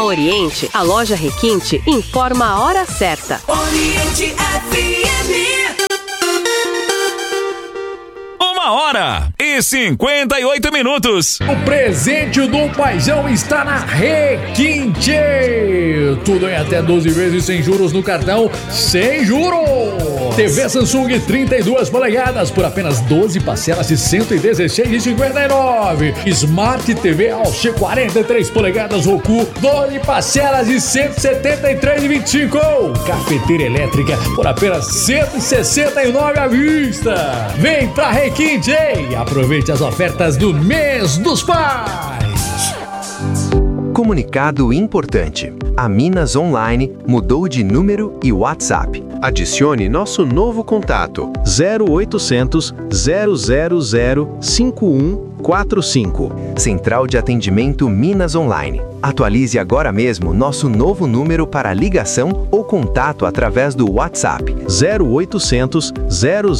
Na Oriente, a loja Requinte informa a hora certa. Oriente FM. 1h58. O presente do paizão está na Requinte. Tudo em até 12 vezes sem juros no cartão, sem juros. TV Samsung 32 polegadas por apenas 12 parcelas de R$ 116,59. Smart TV AOC 43 polegadas Roku, 12 parcelas de R$ 173,25. Cafeteira elétrica por apenas R$ 169 à vista. Vem pra Requinte. Aproveite as ofertas do mês dos pais. Comunicado importante. A Minas Online mudou de número e WhatsApp. Adicione nosso novo contato 0800 000 5145. Central de Atendimento Minas Online. Atualize agora mesmo nosso novo número para ligação ou contato através do WhatsApp 0800 000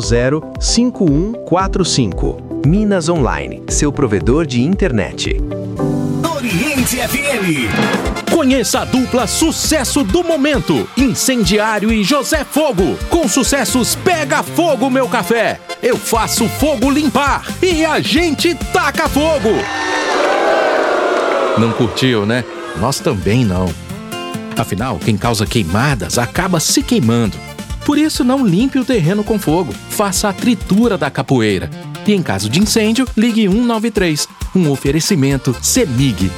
5145. Minas Online, seu provedor de internet. Oriente FM. Conheça a dupla sucesso do momento, Incendiário e José Fogo. Com sucessos Pega Fogo Meu Café, Eu Faço Fogo Limpar e A Gente Taca Fogo. Não curtiu, né? Nós também não. Afinal, quem causa queimadas acaba se queimando. Por isso, não limpe o terreno com fogo. Faça a tritura da capoeira. E em caso de incêndio, ligue 193. Um oferecimento CEMIG.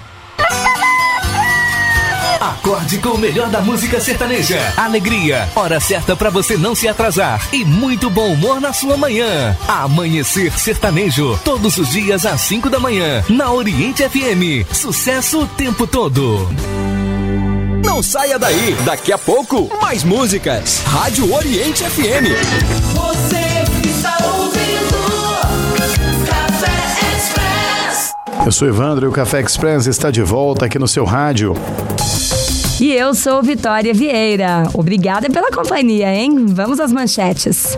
Acorde com o melhor da música sertaneja. Alegria, hora certa pra você não se atrasar. E muito bom humor na sua manhã. Amanhecer Sertanejo, todos os dias às 5 da manhã, na Oriente FM. Sucesso o tempo todo. Não saia daí, daqui a pouco, mais músicas. Rádio Oriente FM. Você está ouvindo Café Express. Eu sou Evandro e o Café Express está de volta aqui no seu rádio. E eu sou Vitória Vieira. Obrigada pela companhia, hein? Vamos às manchetes.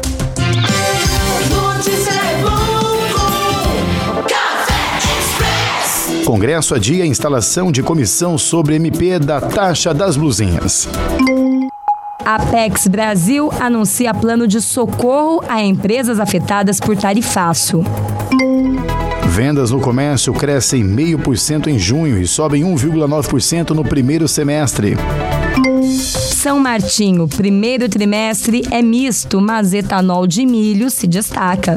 Congresso adia a instalação de comissão sobre MP da taxa das blusinhas. Apex Brasil anuncia plano de socorro a empresas afetadas por tarifaço. Vendas no comércio crescem 0,5% em junho e sobem 1,9% no primeiro semestre. São Martinho, primeiro trimestre é misto, mas etanol de milho se destaca.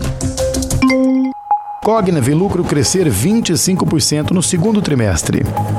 Cogna vê lucro crescer 25% no segundo trimestre.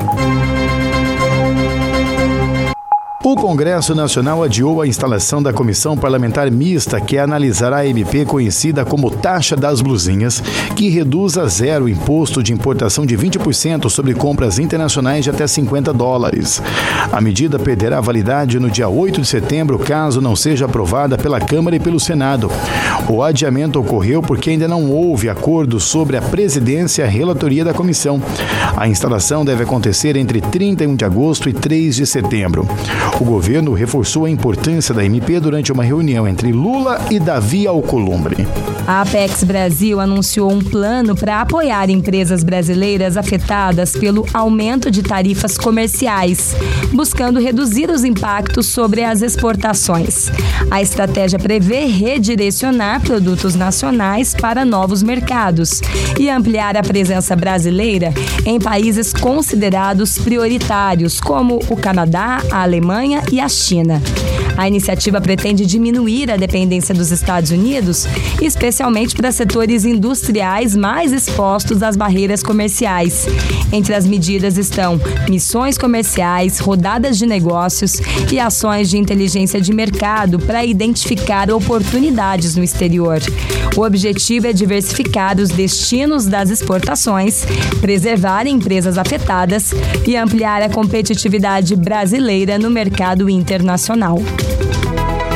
O Congresso Nacional adiou a instalação da Comissão Parlamentar Mista que analisará a MP conhecida como Taxa das Blusinhas, que reduz a zero o imposto de importação de 20% sobre compras internacionais de até $50. A medida perderá validade no dia 8 de setembro, caso não seja aprovada pela Câmara e pelo Senado. O adiamento ocorreu porque ainda não houve acordo sobre a presidência e a relatoria da comissão. A instalação deve acontecer entre 31 de agosto e 3 de setembro. O governo reforçou a importância da MP durante uma reunião entre Lula e Davi Alcolumbre. A Apex Brasil anunciou um plano para apoiar empresas brasileiras afetadas pelo aumento de tarifas comerciais, buscando reduzir os impactos sobre as exportações. A estratégia prevê redirecionar produtos nacionais para novos mercados e ampliar a presença brasileira em países considerados prioritários, como o Canadá, a Alemanha e a China. A iniciativa pretende diminuir a dependência dos Estados Unidos, especialmente para setores industriais mais expostos às barreiras comerciais. Entre as medidas estão missões comerciais, rodadas de negócios e ações de inteligência de mercado para identificar oportunidades no exterior. O objetivo é diversificar os destinos das exportações, preservar empresas afetadas e ampliar a competitividade brasileira no mercado internacional.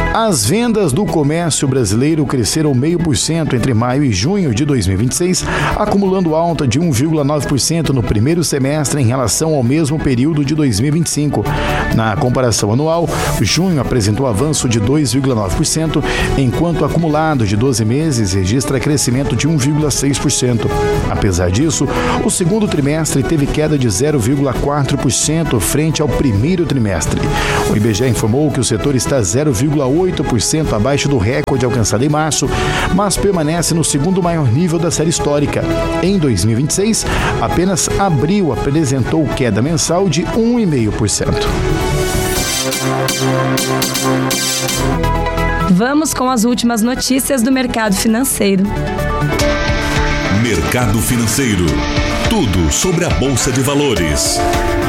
As vendas do comércio brasileiro cresceram 0,5% entre maio e junho de 2026, acumulando alta de 1,9% no primeiro semestre em relação ao mesmo período de 2025. Na comparação anual, junho apresentou avanço de 2,9%, enquanto o acumulado de 12 meses registra crescimento de 1,6%. Apesar disso, o segundo trimestre teve queda de 0,4% frente ao primeiro trimestre. O IBGE informou que o setor está 0,8% abaixo do recorde alcançado em março, mas permanece no segundo maior nível da série histórica. Em 2026, apenas abril apresentou queda mensal de 1,5%. Vamos com as últimas notícias do mercado financeiro. Mercado financeiro. Tudo sobre a Bolsa de Valores.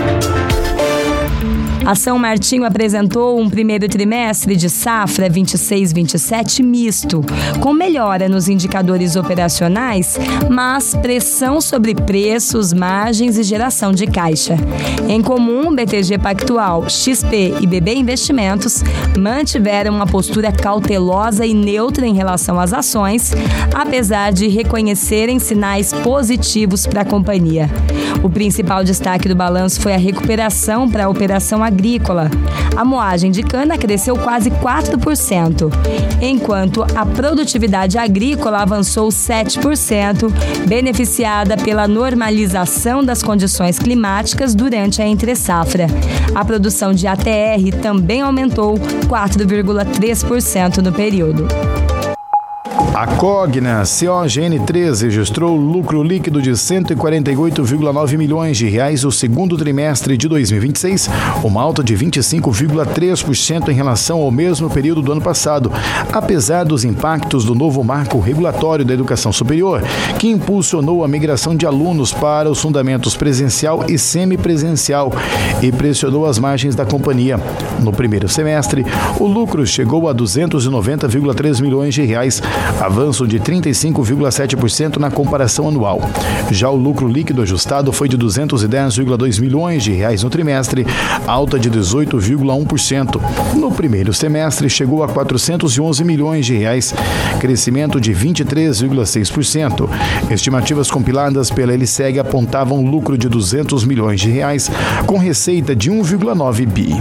A São Martinho apresentou um primeiro trimestre de safra 26-27 misto, com melhora nos indicadores operacionais, mas pressão sobre preços, margens e geração de caixa. Em comum, BTG Pactual, XP e BB Investimentos mantiveram uma postura cautelosa e neutra em relação às ações, apesar de reconhecerem sinais positivos para a companhia. O principal destaque do balanço foi a recuperação para a operação agrícola. A moagem de cana cresceu quase 4%, enquanto a produtividade agrícola avançou 7%, beneficiada pela normalização das condições climáticas durante a entre-safra. A produção de ATR também aumentou 4,3% no período. A Cogna COGN3 registrou lucro líquido de 148,9 milhões de reais no segundo trimestre de 2026, uma alta de 25,3% em relação ao mesmo período do ano passado, apesar dos impactos do novo marco regulatório da educação superior, que impulsionou a migração de alunos para os fundamentos presencial e semipresencial e pressionou as margens da companhia. No primeiro semestre, o lucro chegou a 290,3 milhões de reais, avanço de 35,7% na comparação anual. Já o lucro líquido ajustado foi de 210,2 milhões de reais no trimestre, alta de 18,1%. No primeiro semestre chegou a 411 milhões de reais, crescimento de 23,6%. Estimativas compiladas pela LSEG apontavam lucro de 200 milhões de reais, com receita de 1,9 bi.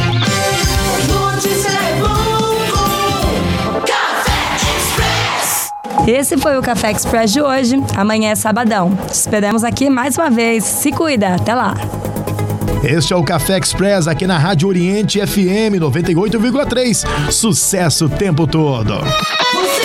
Esse foi o Café Express de hoje. Amanhã é sabadão. Te esperamos aqui mais uma vez. Se cuida. Até lá. Este é o Café Express aqui na Rádio Oriente FM 98,3. Sucesso o tempo todo.